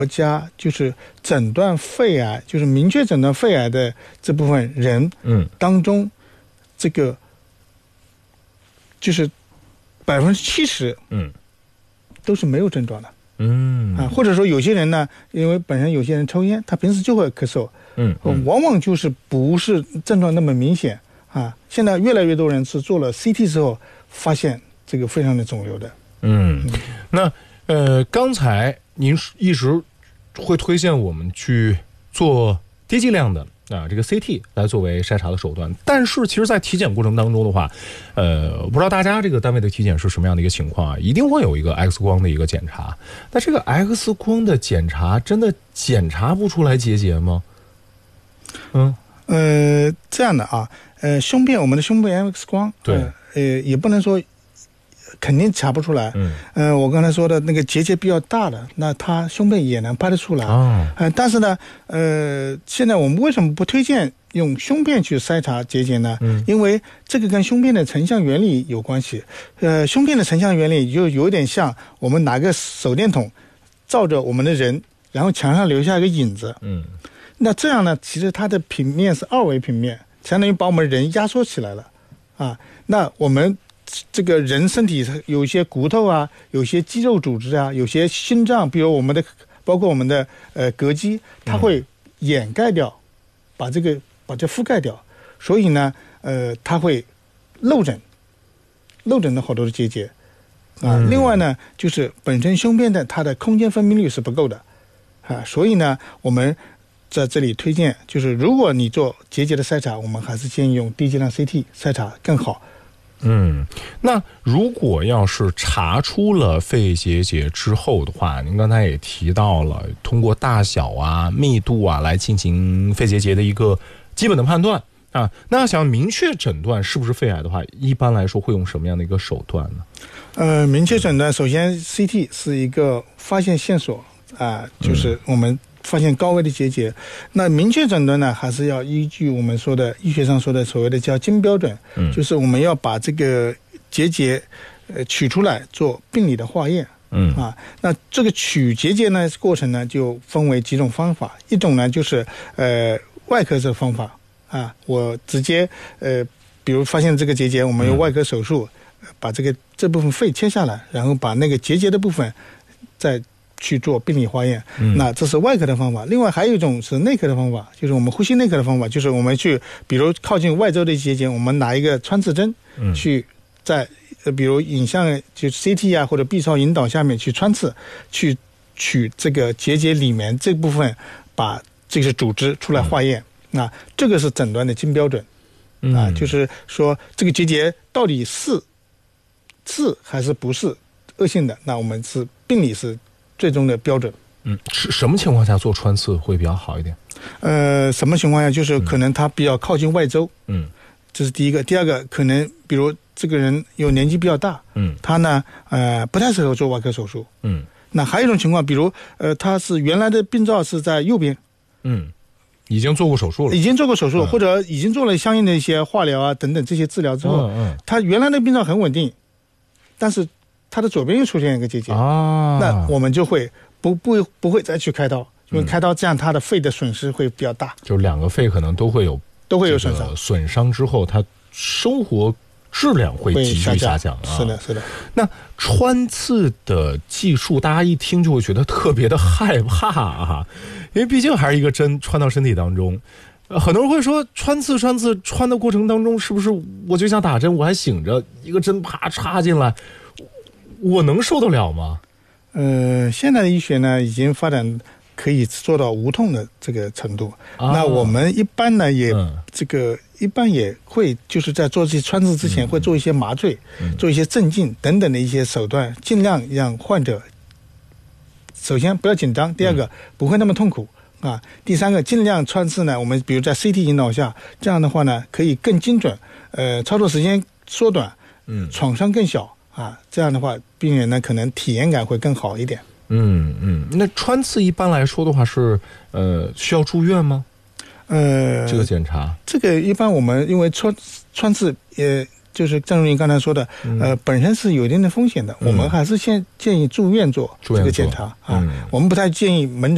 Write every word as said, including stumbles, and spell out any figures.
国家就是诊断肺癌，就是明确诊断肺癌的这部分人，嗯，当中，这个就是百分之七十，嗯，都是没有症状的，嗯啊，或者说有些人呢，因为本身有些人抽烟，他平时就会咳嗽，嗯，嗯往往就是不是症状那么明显啊。现在越来越多人是做了 C T 之后，发现这个非常的肿瘤的，嗯， 嗯那呃，刚才您一直会推荐我们去做低剂量的啊，这个 C T 来作为筛查的手段。但是其实在体检过程当中的话，呃，不知道大家这个单位的体检是什么样的一个情况啊，一定会有一个 X 光的一个检查。那这个 X 光的检查真的检查不出来结节吗？ 嗯，呃，这样的啊，呃，胸片我们的胸片 X 光， 对， 呃，呃也不能说肯定查不出来，嗯，呃，我刚才说的那个结节比较大的，那它胸片也能拍得出来，哦，呃，但是呢，呃，现在我们为什么不推荐用胸片去筛查结节呢？嗯，因为这个跟胸片的成像原理有关系，呃，胸片的成像原理就有点像我们拿个手电筒照着我们的人，然后墙上留下一个影子，嗯，那这样呢，其实它的平面是二维平面，相当于把我们人压缩起来了，啊，那我们这个人身体有一些骨头啊，有些肌肉组织啊，有些心脏，比如我们的，包括我们的呃膈肌，它会掩盖掉，把这个把这覆盖掉，所以呢，呃，它会漏诊，漏诊的好多的结节啊。嗯、另外呢，就是本身胸片的它的空间分泌率是不够的啊，所以呢，我们在这里推荐，就是如果你做结节的筛查，我们还是建议用低剂量 C T 筛查更好。 嗯，那如果要是查出了肺结节之后的话，您刚才也提到了通过大小啊、密度啊来进行肺结节的一个基本的判断啊。那要想明确诊断是不是肺癌的话，一般来说会用什么样的一个手段呢？ 呃，明确诊断，首先 C T 是一个发现线索啊、呃，就是我们发现高危的结节，那明确诊断呢，还是要依据我们说的医学上说的所谓的叫金标准，嗯，就是我们要把这个结节呃取出来做病理的化验，嗯啊，那这个取结节呢过程呢就分为几种方法，一种呢就是呃外科这方法啊，我直接呃比如发现这个结节，我们用外科手术、嗯、把这个这部分肺切下来，然后把那个结节的部分再去做病理化验，嗯，那这是外科的方法。另外还有一种是内科的方法，就是我们呼吸内科的方法，就是我们去，比如靠近外周的结节，我们拿一个穿刺针，嗯，去在呃，比如影像就 C T 啊或者 B 超引导下面去穿刺，去取这个结节里面这部分，把这个组织出来化验。那、嗯、这个是诊断的金标准，嗯、啊，就是说这个结节到底是是还是不是恶性的，那我们是病理是最终的标准。 嗯，是什么情况下做穿刺会比较好一点？ 呃，什么情况下？就是可能他比较靠近外周，嗯，这是第一个。第二个，可能比如这个人有年纪比较大，嗯，他呢，呃，不太适合做外科手术，嗯。那还有一种情况，比如呃，他是原来的病灶是在右边， 嗯，已经做过手术了， 已经做过手术，嗯、或者已经做了相应的一些化疗啊等等这些治疗之后，嗯嗯，他原来的病灶很稳定，但是它的左边又出现一个结节啊，那我们就会不不不会再去开刀，因为开刀这样它的肺的损失会比较大， 就两个肺可能都会有都会有损伤， 损伤之后，它生活质量会急剧下降啊。 是的，是的。 那穿刺的技术，大家一听就会觉得特别的害怕啊，因为毕竟还是一个针穿到身体当中。呃，很多人会说穿刺穿刺穿的过程当中，是不是我就像打针，我还醒着，一个针啪插进来？我能受得了吗？ 呃，现在的医学呢，已经发展可以做到无痛的这个程度。啊、那我们一般呢，也、嗯、这个一般也会就是在做这些穿刺之前，会做一些麻醉、嗯、做一些镇静等等的一些手段，尽量让患者首先不要紧张，第二个、嗯、不会那么痛苦啊，第三个尽量穿刺呢，我们比如在 C T 引导下，这样的话呢，可以更精准，呃，操作时间缩短，嗯，创伤更小。啊，这样的话，病人呢可能体验感会更好一点。 嗯嗯，那穿刺一般来说的话是呃需要住院吗？呃，这个检查， 这个一般我们因为穿穿刺，呃，就是正如您刚才说的，嗯、呃，本身是有一定的风险的，嗯、我们还是先建议住院做这个检查、嗯、啊，我们不太建议门诊。